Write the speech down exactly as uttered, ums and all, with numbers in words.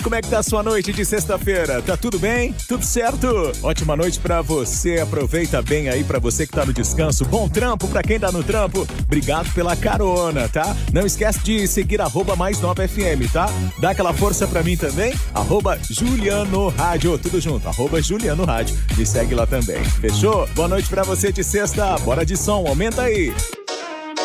Como é que tá a sua noite de sexta-feira? Tá tudo bem? Tudo certo? Ótima noite pra você, aproveita bem aí pra você que tá no descanso. Bom trampo pra quem tá no trampo. Obrigado pela carona, tá? Não esquece de seguir arroba mais nova F M, tá? Dá aquela força pra mim também, arroba Juliano Rádio, tudo junto, arroba Juliano Rádio. Me segue lá também, fechou? Boa noite pra você de sexta, bora de som, aumenta aí.